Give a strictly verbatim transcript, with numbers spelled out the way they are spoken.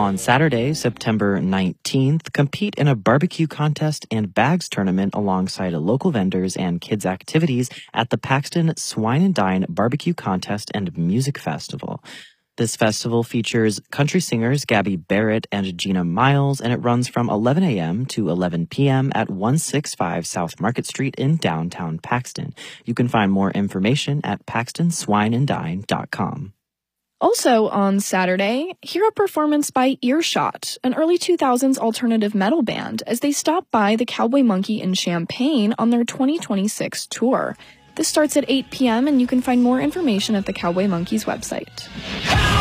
On Saturday, September nineteenth, compete in a barbecue contest and bags tournament alongside local vendors and kids' activities at the Paxton Swine and Dine Barbecue Contest and Music Festival. This festival features country singers Gabby Barrett and Gina Miles, and it runs from eleven a.m. to eleven p.m. at one sixty-five South Market Street in downtown Paxton. You can find more information at paxton swine and dine dot com. Also on Saturday, hear a performance by Earshot, an early two thousands alternative metal band, as they stop by the Cowboy Monkey in Champaign on their twenty twenty-six tour. This starts at eight p.m. and you can find more information at the Cowboy Monkeys website.